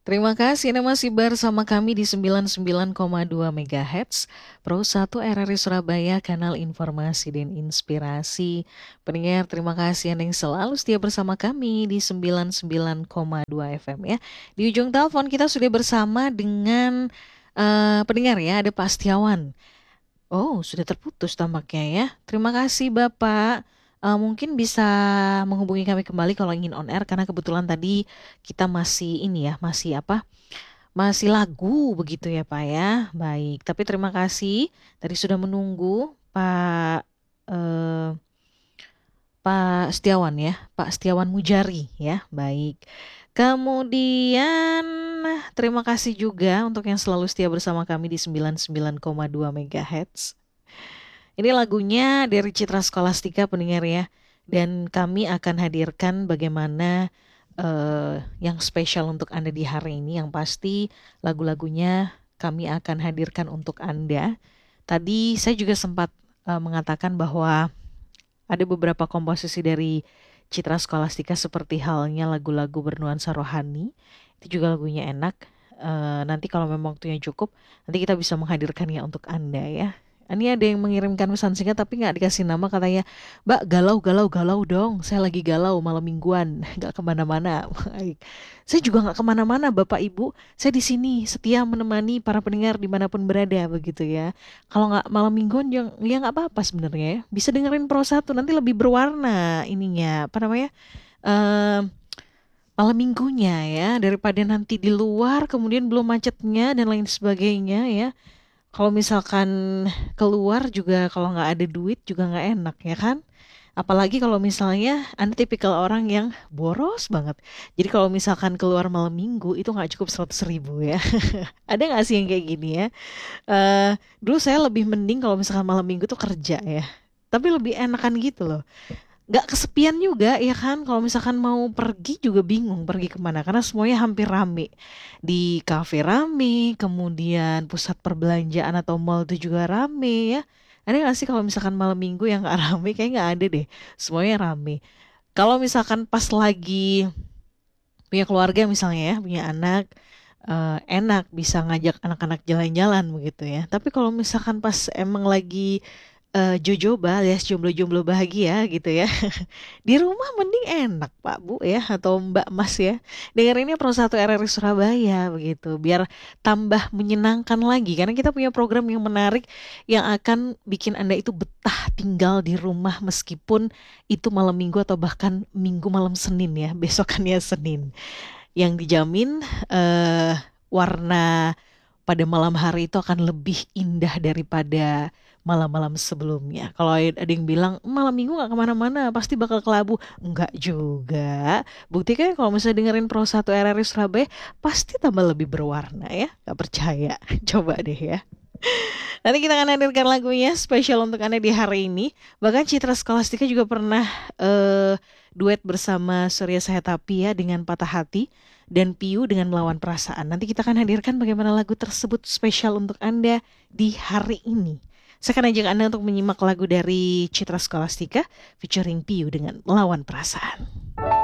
Terima kasih Anda masih bersama kami di 99,2 MHz Pro 1 RRI Surabaya, kanal informasi dan inspirasi. Pendengar, terima kasih Anda yang selalu setia bersama kami di 99,2 FM ya. Di ujung telepon kita sudah bersama dengan pendengar ya, ada Pak Setiawan. Oh, sudah terputus tampaknya ya. Terima kasih Bapak. Mungkin bisa menghubungi kami kembali kalau ingin on air karena kebetulan tadi kita masih ini ya, masih apa? Masih lagu begitu ya Pak ya. Baik, tapi terima kasih tadi sudah menunggu Pak eh, Pak Setiawan ya, Pak Setiawan Mujari ya. Baik. Kemudian terima kasih juga untuk yang selalu setia bersama kami di 99,2 MHz. Ini lagunya dari Citra Scholastika pendengar ya. Dan kami akan hadirkan bagaimana yang spesial untuk Anda di hari ini. Yang pasti lagu-lagunya kami akan hadirkan untuk Anda. Tadi saya juga sempat mengatakan bahwa ada beberapa komposisi dari Citra Scholastika seperti halnya lagu-lagu bernuansa rohani. Itu juga lagunya enak. Nanti kalau memang waktunya cukup, nanti kita bisa menghadirkannya untuk Anda ya. Ini ada yang mengirimkan pesan singkat tapi nggak dikasih nama, katanya, Mbak galau galau galau dong, saya lagi galau malam mingguan, nggak kemana-mana. Baik. Saya juga nggak kemana-mana Bapak Ibu, saya di sini setia menemani para pendengar dimanapun berada begitu ya. Kalau nggak malam mingguan ya nggak apa-apa sebenarnya ya. Bisa dengerin Pro 1 nanti lebih berwarna ininya, apa namanya? eh Malam minggunya ya, daripada nanti di luar kemudian belum macetnya dan lain sebagainya ya. Kalau misalkan keluar juga kalau nggak ada duit juga nggak enak ya kan. Apalagi kalau misalnya Anda tipikal orang yang boros banget. Jadi kalau misalkan keluar malam minggu itu nggak cukup 100.000 ya. Ada nggak sih yang kayak gini ya? Dulu saya lebih mending kalau misalkan malam minggu tuh kerja ya. Tapi lebih enakan gitu loh. Nggak kesepian juga ya kan, kalau misalkan mau pergi juga bingung pergi kemana karena semuanya hampir rame, di kafe rame, kemudian pusat perbelanjaan atau mall itu juga rame ya. Ada nggak sih kalau misalkan malam minggu yang nggak rame? Kayak nggak ada deh, semuanya rame. Kalau misalkan pas lagi punya keluarga misalnya ya, punya anak, enak bisa ngajak anak-anak jalan-jalan begitu ya. Tapi kalau misalkan pas emang lagi jojoba alias jomblo-jomblo bahagia gitu ya. Di rumah mending enak Pak Bu ya atau Mbak Mas ya. Dengerinnya Pro 1 RRI Surabaya begitu. Biar tambah menyenangkan lagi karena kita punya program yang menarik yang akan bikin Anda itu betah tinggal di rumah meskipun itu malam Minggu atau bahkan Minggu malam Senin ya, besokannya Senin. Yang dijamin eh warna pada malam hari itu akan lebih indah daripada malam-malam sebelumnya. Kalau ada yang bilang malam minggu nggak kemana-mana, pasti bakal kelabu. Enggak juga. Buktikan kalau misalnya dengerin Pro 1 RRI Surabaya, pasti tambah lebih berwarna ya. Gak percaya? Coba deh ya. Nanti kita akan hadirkan lagunya spesial untuk Anda di hari ini. Bahkan Citra Scholastika juga pernah duet bersama Surya Sahetapi ya dengan Patah Hati dan Piu dengan Melawan Perasaan. Nanti kita akan hadirkan bagaimana lagu tersebut spesial untuk Anda di hari ini. Saya akan ajak Anda untuk menyimak lagu dari Citra Scholastika featuring Piu dengan Melawan Perasaan.